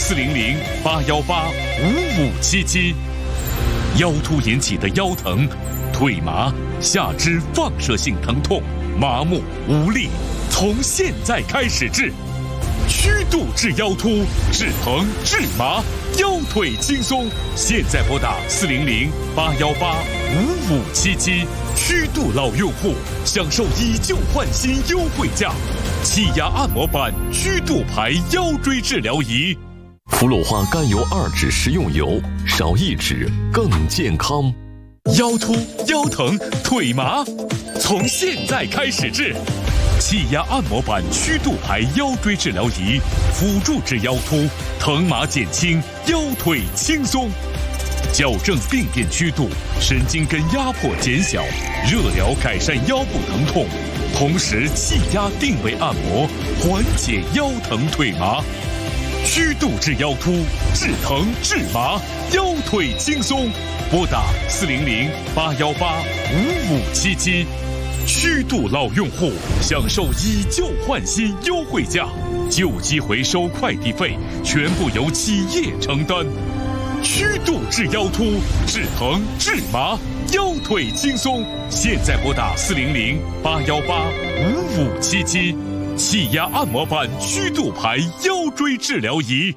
400-818-5577。腰突引起的腰疼、腿麻、下肢放射性疼痛、麻木、无力，从现在开始治。曲度治腰突，治疼治麻，腰腿轻松。现在拨打400-818-5577，曲度老用户享受以旧换新优惠价，气压按摩板曲度牌腰椎治疗仪。 氟鲁化甘油2酯食用油，少1酯更健康。 腰突、腰疼、腿麻，从现在开始治。气压按摩板曲度牌腰椎治疗仪，辅助治腰突，疼麻减轻，腰腿轻松。矫正病变曲度，神经根压迫减小，热疗改善腰部疼痛，同时气压定位按摩，缓解腰疼腿麻。曲度治腰突，治疼治麻，腰腿轻松。拨打400-818-5577。曲度老用户享受以旧换新优惠价，旧机回收快递费全部由企业承担。曲度治腰突，治疼治麻，腰腿轻松。现在拨打400-818-5577，气压按摩板曲度牌腰椎治疗仪。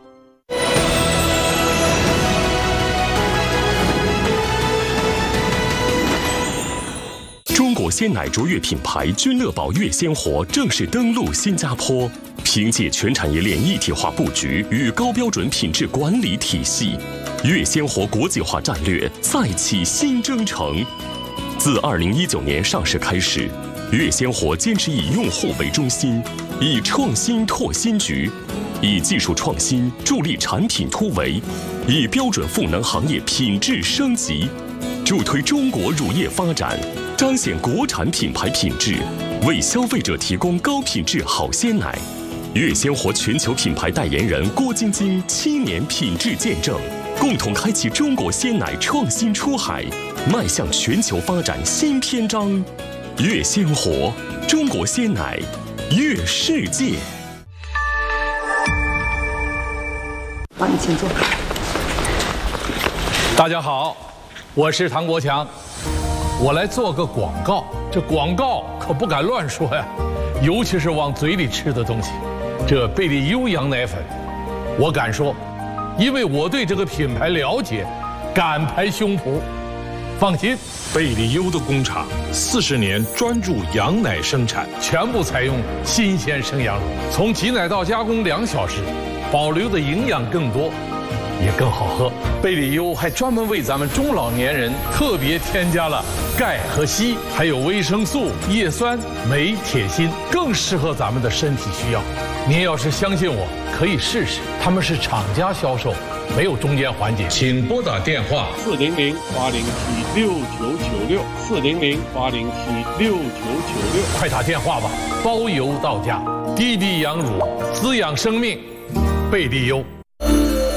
中国鲜奶卓越品牌君乐宝悦鲜活正式登陆新加坡，凭借全产业链一体化布局与高标准品质管理体系，悦鲜活国际化战略再起新征程。自2019年上市开始，悦鲜活坚持以用户为中心，以创新拓新局，以技术创新助力产品突围，以标准赋能行业品质升级，助推中国乳业发展，彰显国产品牌品质，为消费者提供高品质好鲜奶。悦鲜活全球品牌代言人郭晶晶7年品质见证，共同开启中国鲜奶创新出海，迈向全球发展新篇章。悦鲜活，中国鲜奶，悦世界。 你请坐。 大家好，我是唐国强。我来做个广告，这广告可不敢乱说呀，尤其是往嘴里吃的东西。这贝利优羊奶粉，我敢说，因为我对这个品牌了解，敢拍胸脯。放心， 贝利优的工厂40年专注羊奶生产， 全部采用新鲜生羊乳，从挤奶到加工2小时，保留的营养更多，也更好喝。贝利优还专门为咱们中老年人特别添加了钙和硒，还有维生素、叶酸、镁、铁、锌，更适合咱们的身体需要。您要是相信我，可以试试。他们是厂家销售，没有中间环节。 请拨打电话 400-807-6996，400-807-6996，快打电话吧，包邮到家。滴滴羊乳，滋养生命，贝利优。